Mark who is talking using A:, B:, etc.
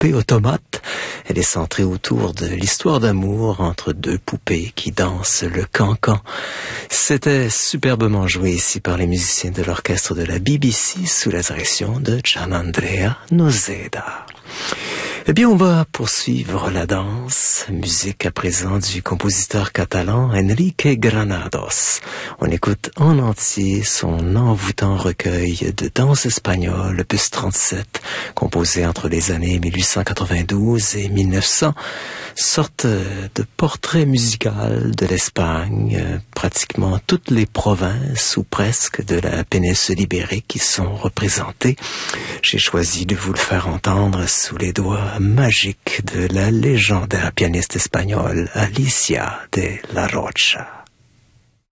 A: poupée automate. Elle est centrée autour de l'histoire d'amour entre deux poupées qui dansent le cancan. C'était superbement joué ici par les musiciens de l'orchestre de la BBC sous la direction de Gianandrea Noseda. Eh bien, on va poursuivre la danse. Musique à présent du compositeur catalan Enrique Granados. On écoute en entier son envoûtant recueil de danse espagnole, opus 37, composé entre les années 1892 et 1900. Sorte de portrait musical de l'Espagne, pratiquement toutes les provinces ou presque de la péninsule ibérique qui sont représentées. J'ai choisi de vous le faire entendre sous les doigts magiques de la légendaire pianiste espagnole Alicia de la Rocha.